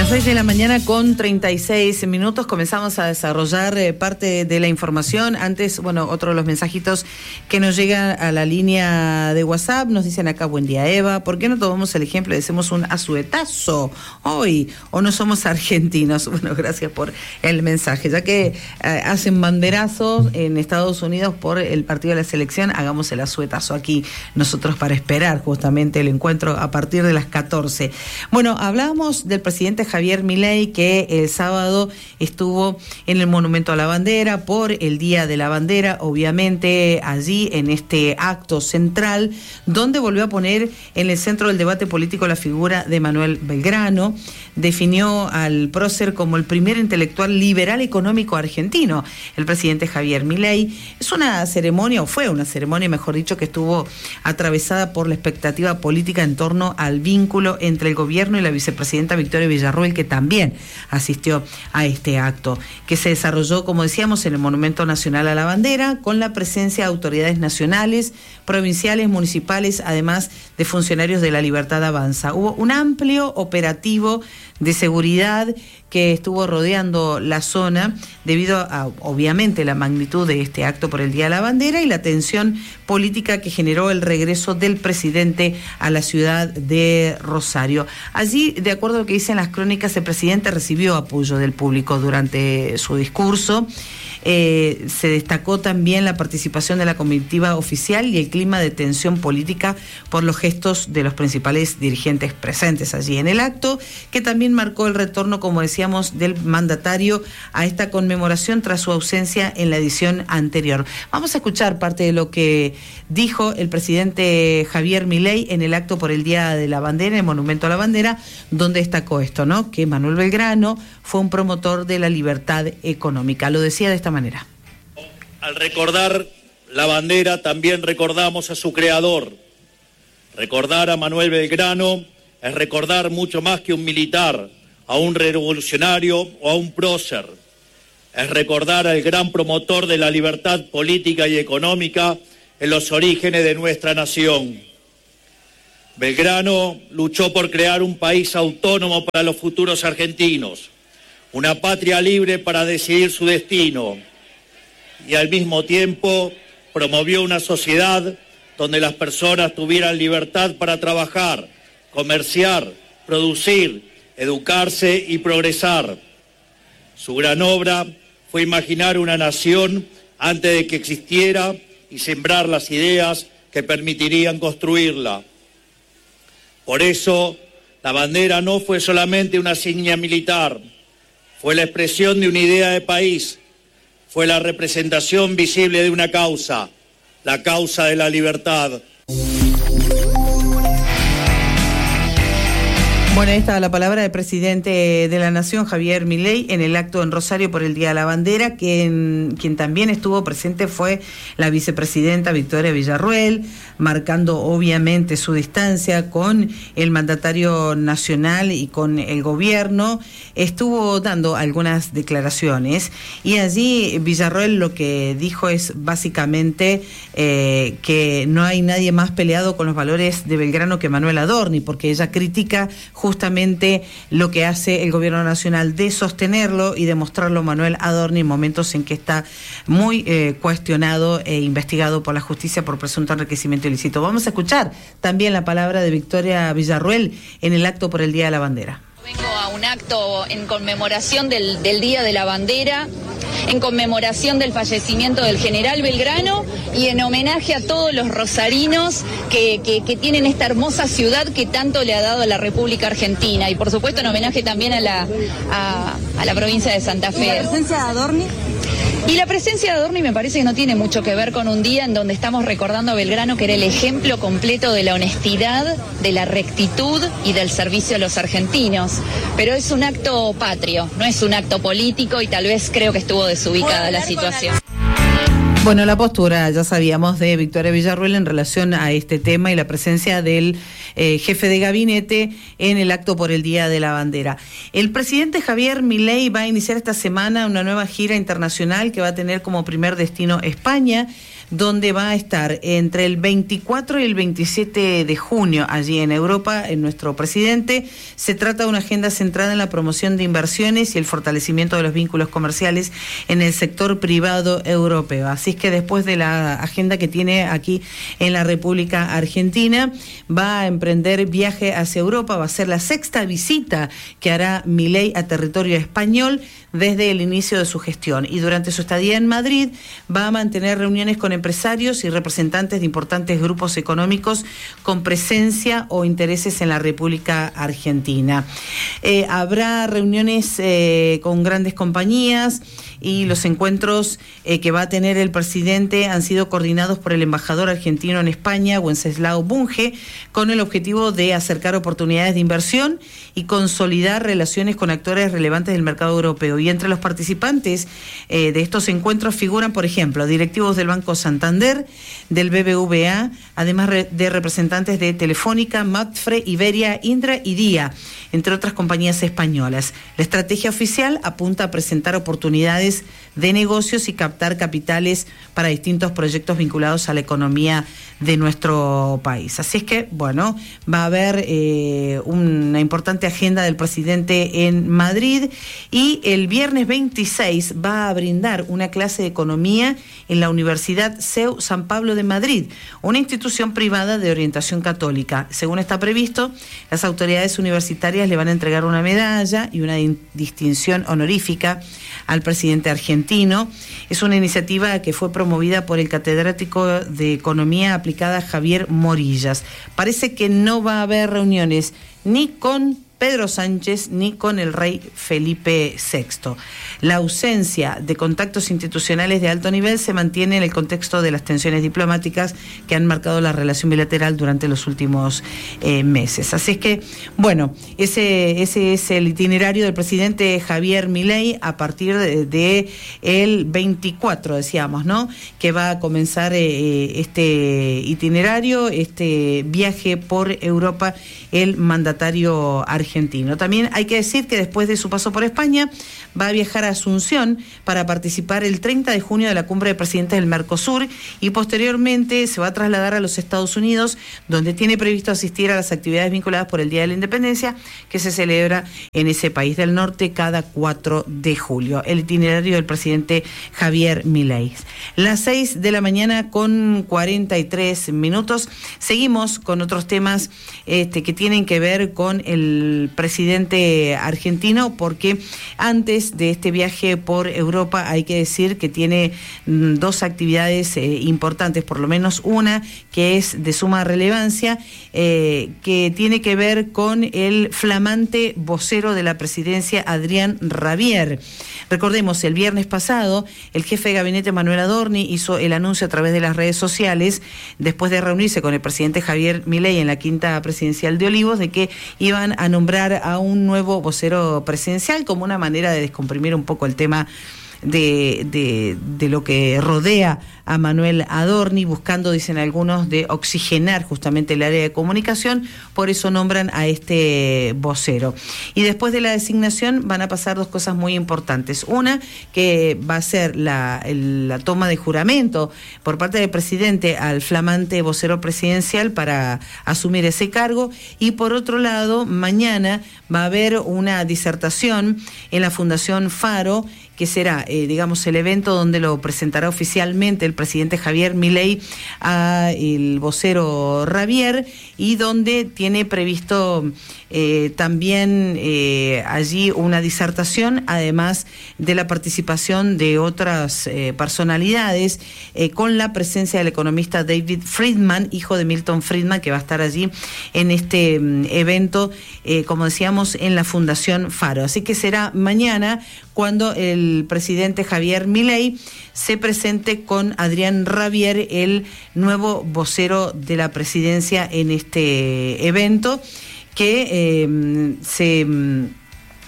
6 de la mañana con 36 minutos comenzamos a desarrollar parte de la información. Antes, otro de los mensajitos que nos llegan a la línea de WhatsApp, nos dicen acá, buen día Eva, ¿por qué no tomamos el ejemplo y decimos un asuetazo hoy? ¿O no somos argentinos? Bueno, gracias por el mensaje. Ya que hacen banderazos en Estados Unidos por el partido de la selección, hagamos el asuetazo aquí nosotros para esperar justamente el encuentro a partir de las 14. Bueno, hablábamos del presidente Javier Milei, que el sábado estuvo en el Monumento a la Bandera por el Día de la Bandera, obviamente allí en este acto central, donde volvió a poner en el centro del debate político la figura de Manuel Belgrano. Definió al prócer como el primer intelectual liberal económico argentino, el presidente Javier Milei. Es una ceremonia, o fue una ceremonia, mejor dicho, que estuvo atravesada por la expectativa política en torno al vínculo entre el gobierno y la vicepresidenta Victoria Villarruel, que también asistió a este acto, que se desarrolló, como decíamos, en el Monumento Nacional a la Bandera, con la presencia de autoridades nacionales, provinciales, municipales, además de funcionarios de La Libertad Avanza. Hubo un amplio operativo de seguridad que estuvo rodeando la zona debido a, obviamente, la magnitud de este acto por el Día de la Bandera y la tensión política que generó el regreso del presidente a la ciudad de Rosario. Allí, de acuerdo a lo que dicen las crónicas, el presidente recibió apoyo del público durante su discurso. Se destacó también la participación de la comitiva oficial y el clima de tensión política por los gestos de los principales dirigentes presentes allí en el acto, que también marcó el retorno, como decíamos, del mandatario a esta conmemoración tras su ausencia en la edición anterior. Vamos a escuchar parte de lo que dijo el presidente Javier Milei en el acto por el Día de la Bandera, en el Monumento a la Bandera, donde destacó esto, ¿no? Que Manuel Belgrano fue un promotor de la libertad económica. Lo decía de esta manera. Al recordar la bandera, también recordamos a su creador. Recordar a Manuel Belgrano es recordar mucho más que un militar, a un revolucionario o a un prócer. Es recordar al gran promotor de la libertad política y económica en los orígenes de nuestra nación. Belgrano luchó por crear un país autónomo para los futuros argentinos, una patria libre para decidir su destino, y al mismo tiempo promovió una sociedad donde las personas tuvieran libertad para trabajar, comerciar, producir, educarse y progresar. Su gran obra fue imaginar una nación antes de que existiera y sembrar las ideas que permitirían construirla. Por eso, la bandera no fue solamente una insignia militar, fue la expresión de una idea de país, fue la representación visible de una causa, la causa de la libertad. Bueno, esta es la palabra del presidente de la Nación, Javier Milei, en el acto en Rosario por el Día de la Bandera. Quien también estuvo presente fue la vicepresidenta Victoria Villarruel, marcando obviamente su distancia con el mandatario nacional y con el gobierno. Estuvo dando algunas declaraciones y allí Villarruel lo que dijo es básicamente que no hay nadie más peleado con los valores de Belgrano que Manuel Adorni, porque ella critica justamente lo que hace el gobierno nacional de sostenerlo y demostrarlo Manuel Adorni en momentos en que está muy cuestionado e investigado por la justicia por presunto enriquecimiento ilícito. Vamos a escuchar también la palabra de Victoria Villarruel en el acto por el Día de la Bandera. Vengo a un acto en conmemoración del Día de la Bandera, en conmemoración del fallecimiento del general Belgrano y en homenaje a todos los rosarinos que tienen esta hermosa ciudad que tanto le ha dado a la República Argentina, y por supuesto en homenaje también a la provincia de Santa Fe. ¿Y la presencia de Adorni? Y la presencia de Adorni me parece que no tiene mucho que ver con un día en donde estamos recordando a Belgrano, que era el ejemplo completo de la honestidad, de la rectitud y del servicio a los argentinos. Pero es un acto patrio, no es un acto político, y tal vez creo que estuvo desubicada la situación. Bueno, la postura, ya sabíamos, de Victoria Villarruel en relación a este tema y la presencia del jefe de gabinete en el acto por el Día de la Bandera. El presidente Javier Milei va a iniciar esta semana una nueva gira internacional que va a tener como primer destino España, donde va a estar entre el 24 y el 27 de junio allí en Europa, en nuestro presidente. Se trata de una agenda centrada en la promoción de inversiones y el fortalecimiento de los vínculos comerciales en el sector privado europeo. Así es que después de la agenda que tiene aquí en la República Argentina, va a emprender viaje hacia Europa. Va a ser la sexta visita que hará Milei a territorio español desde el inicio de su gestión. Y durante su estadía en Madrid va a mantener reuniones con empresarios y representantes de importantes grupos económicos con presencia o intereses en la República Argentina. Habrá reuniones con grandes compañías y los encuentros que va a tener el presidente han sido coordinados por el embajador argentino en España, Wenceslao Bunge, con el objetivo de acercar oportunidades de inversión y consolidar relaciones con actores relevantes del mercado europeo. Y entre los participantes de estos encuentros figuran, por ejemplo, directivos del Banco Santander, del BBVA, además de representantes de Telefónica, Mapfre, Iberia, Indra y Día, entre otras compañías españolas. La estrategia oficial apunta a presentar oportunidades de negocios y captar capitales para distintos proyectos vinculados a la economía de nuestro país. Así es que, bueno, va a haber una importante agenda del presidente en Madrid, y el viernes 26 va a brindar una clase de economía en la Universidad CEU San Pablo de Madrid, una institución privada de orientación católica. Según está previsto, las autoridades universitarias le van a entregar una medalla y una distinción honorífica al presidente argentino. Es una iniciativa que fue promovida por el catedrático de Economía Aplicada Javier Morillas. Parece que no va a haber reuniones ni con Pedro Sánchez ni con el rey Felipe VI. La ausencia de contactos institucionales de alto nivel se mantiene en el contexto de las tensiones diplomáticas que han marcado la relación bilateral durante los últimos meses. Así es que, bueno, ese es el itinerario del presidente Javier Milei a partir de el 24, decíamos, ¿no? Que va a comenzar este itinerario, este viaje por Europa, el mandatario argentino. También hay que decir que después de su paso por España va a viajar a Asunción para participar el 30 de junio de la cumbre de presidentes del Mercosur, y posteriormente se va a trasladar a los Estados Unidos, donde tiene previsto asistir a las actividades vinculadas por el Día de la Independencia, que se celebra en ese país del norte cada 4 de julio. El itinerario del presidente Javier Milei. Las 6 de la mañana con 43 minutos. Seguimos con otros temas que tienen que ver con el presidente argentino, porque antes de este viaje por Europa hay que decir que tiene dos actividades importantes, por lo menos una que es de suma relevancia, que tiene que ver con el flamante vocero de la presidencia, Adrián Rabier. Recordemos, el viernes pasado el jefe de gabinete Manuel Adorni hizo el anuncio a través de las redes sociales, después de reunirse con el presidente Javier Milei en la quinta presidencial de Olivos, de que iban a nombrar a un nuevo vocero presidencial, como una manera de descomprimir un poco el tema de lo que rodea a Manuel Adorni, buscando, dicen algunos, de oxigenar justamente el área de comunicación. Por eso nombran a este vocero. Y después de la designación van a pasar dos cosas muy importantes. Una, que va a ser la toma de juramento por parte del presidente al flamante vocero presidencial para asumir ese cargo. Y por otro lado, mañana va a haber una disertación en la Fundación Faro, que será, digamos, el evento donde lo presentará oficialmente el presidente Javier Milei a el vocero Rabier, y donde tiene previsto también allí una disertación, además de la participación de otras personalidades, con la presencia del economista David Friedman, hijo de Milton Friedman, que va a estar allí en este evento, como decíamos, en la Fundación Faro. Así que será mañana cuando el presidente Javier Milei se presente con Adrián Rabier, el nuevo vocero de la presidencia, en este evento que se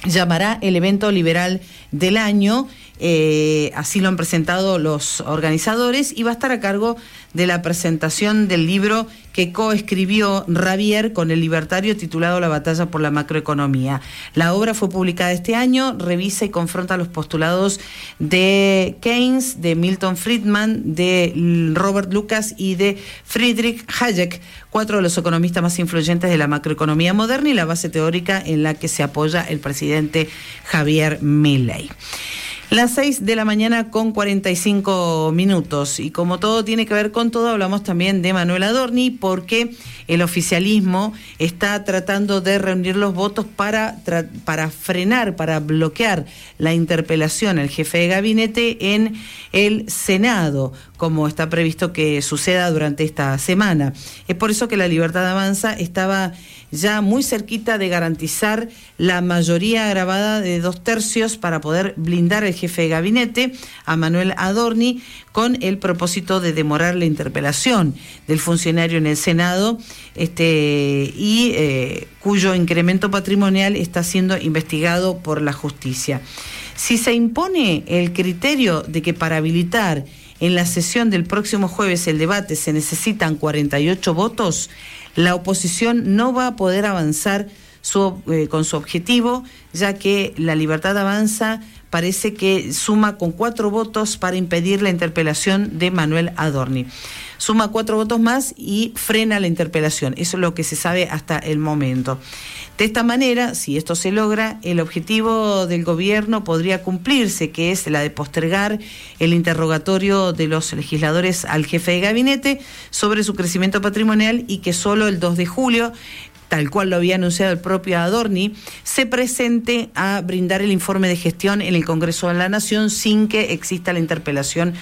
llamará el evento liberal del año, así lo han presentado los organizadores, y va a estar a cargo de la presentación del libro que coescribió Ravier con el libertario titulado La batalla por la macroeconomía. La obra fue publicada este año, revisa y confronta los postulados de Keynes, de Milton Friedman, de Robert Lucas y de Friedrich Hayek, 4 de los economistas más influyentes de la macroeconomía moderna y la base teórica en la que se apoya el presidente Javier Milei. Las 6 de la mañana con 45 minutos. Y como todo tiene que ver con todo, hablamos también de Manuel Adorni, porque el oficialismo está tratando de reunir los votos para frenar, para bloquear la interpelación al jefe de gabinete en el Senado, como está previsto que suceda durante esta semana. Es por eso que La Libertad Avanza estaba ya muy cerquita de garantizar la mayoría agravada de 2/3 para poder blindar al jefe de gabinete, a Manuel Adorni, con el propósito de demorar la interpelación del funcionario en el Senado, cuyo incremento patrimonial está siendo investigado por la justicia. Si se impone el criterio de que para habilitar en la sesión del próximo jueves el debate se necesitan 48 votos, la oposición no va a poder avanzar con su objetivo, ya que La Libertad Avanza parece que suma con 4 votos para impedir la interpelación de Manuel Adorni. Suma 4 votos más y frena la interpelación. Eso es lo que se sabe hasta el momento. De esta manera, si esto se logra, el objetivo del gobierno podría cumplirse, que es la de postergar el interrogatorio de los legisladores al jefe de gabinete sobre su crecimiento patrimonial, y que solo el 2 de julio, tal cual lo había anunciado el propio Adorni, se presente a brindar el informe de gestión en el Congreso de la Nación sin que exista la interpelación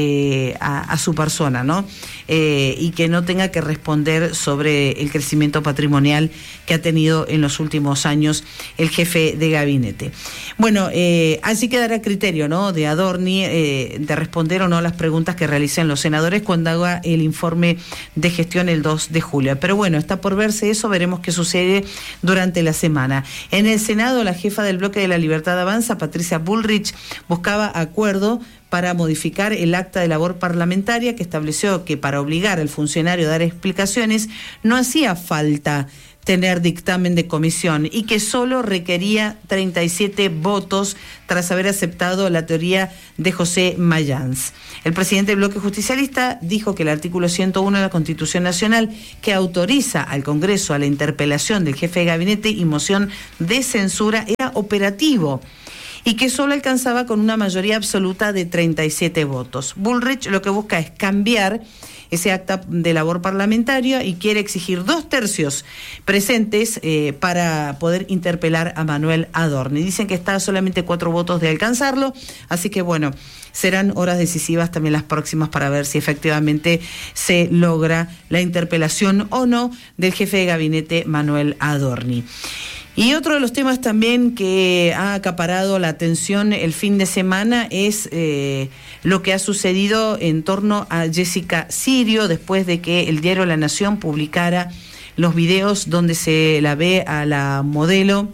a su persona, ¿no? Y que no tenga que responder sobre el crecimiento patrimonial que ha tenido en los últimos años el jefe de gabinete. Bueno, así quedará a criterio, ¿no?, de Adorni de responder o no las preguntas que realicen los senadores cuando haga el informe de gestión el 2 de julio. Pero bueno, está por verse eso, veremos qué sucede durante la semana. En el Senado, la jefa del bloque de La Libertad Avanza, Patricia Bullrich, buscaba acuerdo para modificar el acta de labor parlamentaria, que estableció que para obligar al funcionario a dar explicaciones no hacía falta tener dictamen de comisión y que solo requería 37 votos tras haber aceptado la teoría de José Mayans. El presidente del bloque justicialista dijo que el artículo 101 de la Constitución Nacional, que autoriza al Congreso a la interpelación del jefe de gabinete y moción de censura, era operativo y que solo alcanzaba con una mayoría absoluta de 37 votos. Bullrich lo que busca es cambiar ese acta de labor parlamentaria y quiere exigir 2/3 presentes para poder interpelar a Manuel Adorni. Dicen que está a solamente 4 votos de alcanzarlo, así que bueno, serán horas decisivas también las próximas para ver si efectivamente se logra la interpelación o no del jefe de gabinete Manuel Adorni. Y otro de los temas también que ha acaparado la atención el fin de semana es lo que ha sucedido en torno a Jessica Sirio, después de que el diario La Nación publicara los videos donde se la ve a la modelo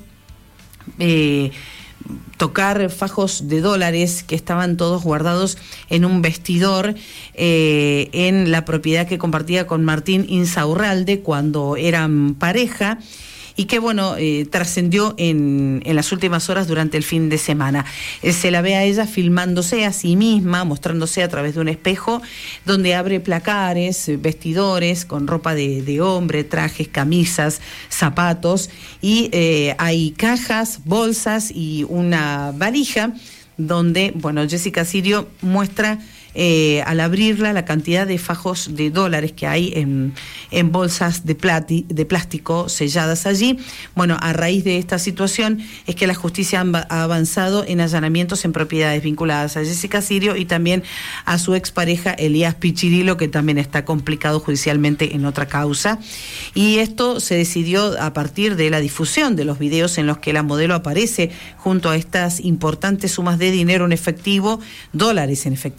tocar fajos de dólares que estaban todos guardados en un vestidor en la propiedad que compartía con Martín Insaurralde cuando eran pareja, y que bueno, trascendió en las últimas horas durante el fin de semana. Se la ve a ella filmándose a sí misma, mostrándose a través de un espejo, donde abre placares, vestidores con ropa de hombre, trajes, camisas, zapatos, y hay cajas, bolsas y una valija donde, bueno, Jessica Sirio muestra al abrirla la cantidad de fajos de dólares que hay en bolsas de plástico selladas allí. Bueno, a raíz de esta situación es que la justicia ha avanzado en allanamientos en propiedades vinculadas a Jessica Sirio y también a su expareja Elías Pichirilo, que también está complicado judicialmente en otra causa. Y esto se decidió a partir de la difusión de los videos en los que la modelo aparece junto a estas importantes sumas de dinero en efectivo, dólares en efectivo. Son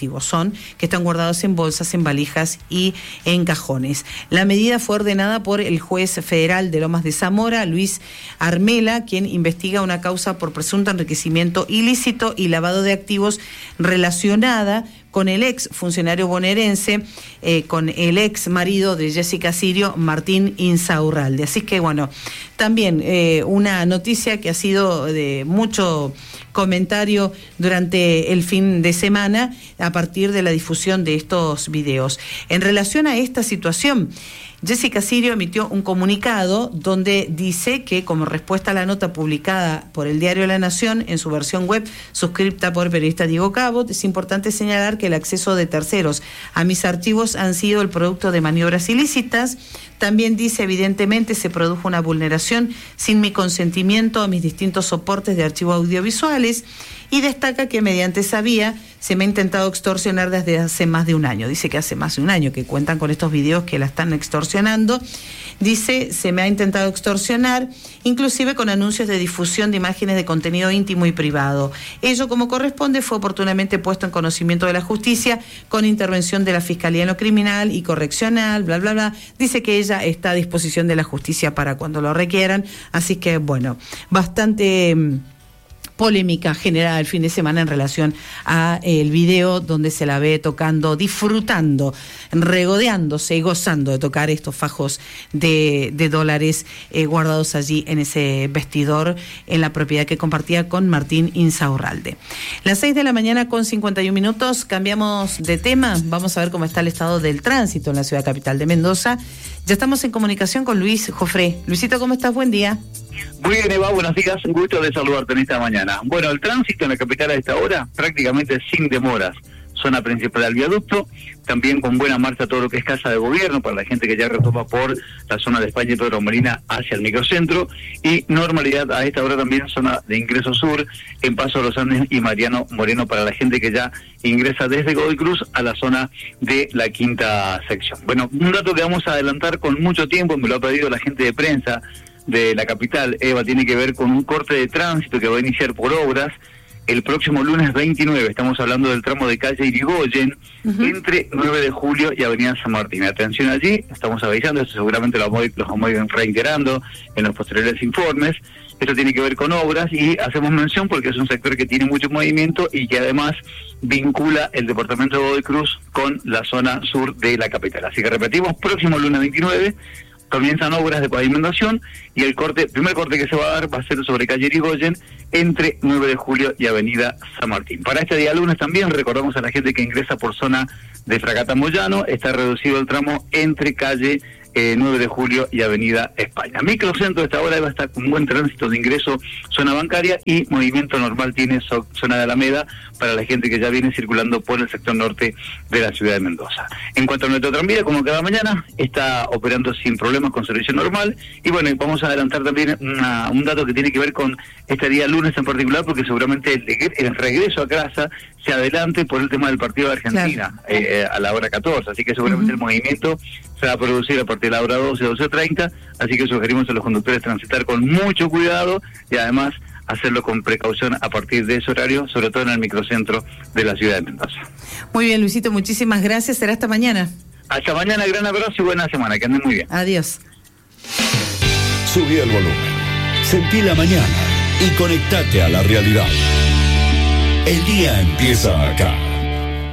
que están guardados en bolsas, en valijas y en cajones. La medida fue ordenada por el juez federal de Lomas de Zamora, Luis Armela, quien investiga una causa por presunto enriquecimiento ilícito y lavado de activos relacionada con el ex funcionario bonaerense, con el ex marido de Jessica Sirio, Martín Insaurralde. Así que bueno, también una noticia que ha sido de mucho comentario durante el fin de semana a partir de la difusión de estos videos. En relación a esta situación, Jessica Sirio emitió un comunicado donde dice que, como respuesta a la nota publicada por el diario La Nación en su versión web, suscripta por el periodista Diego Cabot, es importante señalar que el acceso de terceros a mis archivos han sido el producto de maniobras ilícitas. También dice, evidentemente, se produjo una vulneración sin mi consentimiento a mis distintos soportes de archivos audiovisuales, y destaca que mediante esa vía se me ha intentado extorsionar desde hace más de un año. Dice que hace más de un año que cuentan con estos videos que la están extorsionando. Dice, se me ha intentado extorsionar, inclusive con anuncios de difusión de imágenes de contenido íntimo y privado. Ello, como corresponde, fue oportunamente puesto en conocimiento de la justicia con intervención de la Fiscalía en lo criminal y correccional, bla, bla, bla. Dice que ella está a disposición de la justicia para cuando lo requieran. Así que, bueno, bastante polémica generada el fin de semana en relación a el video donde se la ve tocando, disfrutando, regodeándose y gozando de tocar estos fajos de dólares guardados allí en ese vestidor en la propiedad que compartía con Martín Insaurralde. Las 6 de la mañana con 51 minutos, cambiamos de tema, vamos a ver cómo está el estado del tránsito en la ciudad capital de Mendoza. Ya estamos en comunicación con Luis Jofré. Luisito, ¿cómo estás? Buen día. Muy bien, Eva, buenos días, un gusto de saludarte en esta mañana. Bueno, el tránsito en la capital a esta hora prácticamente sin demoras. Zona principal del viaducto, también con buena marcha todo lo que es Casa de Gobierno, para la gente que ya retoma por la zona de España y Pedro Molina hacia el microcentro, y normalidad a esta hora también zona de ingreso sur, en Paso de los Andes y Mariano Moreno, para la gente que ya ingresa desde Godoy Cruz a la zona de la quinta sección. Bueno, un dato que vamos a adelantar con mucho tiempo, me lo ha pedido la gente de prensa de la capital, Eva, tiene que ver con un corte de tránsito que va a iniciar por obras el próximo lunes 29, estamos hablando del tramo de calle Irigoyen, entre 9 de julio y Avenida San Martín. Atención allí, estamos avisando, esto seguramente lo vamos a ir reiterando en los posteriores informes. Esto tiene que ver con obras y hacemos mención porque es un sector que tiene mucho movimiento y que además vincula el departamento de Godoy Cruz con la zona sur de la capital. Así que repetimos, próximo lunes 29, comienzan obras de pavimentación y el primer corte que se va a dar va a ser sobre calle Irigoyen entre 9 de julio y Avenida San Martín. Para este día lunes también recordamos a la gente que ingresa por zona de Fragata Moyano, está reducido el tramo entre calle 9 de julio y Avenida España. Microcentro de esta hora va a estar con buen tránsito de ingreso, zona bancaria, y movimiento normal tiene zona de Alameda para la gente que ya viene circulando por el sector norte de la ciudad de Mendoza. En cuanto a nuestro tranvía, como cada mañana, está operando sin problemas con servicio normal, y bueno, vamos a adelantar también un dato que tiene que ver con este día lunes en particular, porque seguramente el regreso a casa se adelante por el tema del partido de Argentina, claro, a la hora 14, así que seguramente el movimiento se va a producir a partir de la hora 12, 12:30, así que sugerimos a los conductores transitar con mucho cuidado y además hacerlo con precaución a partir de ese horario, sobre todo en el microcentro de la ciudad de Mendoza. Muy bien, Luisito, muchísimas gracias, será hasta mañana. Hasta mañana, gran abrazo y buena semana, que anden muy bien. Adiós. Subí el volumen, sentí la mañana y conectate a la realidad. El día empieza acá.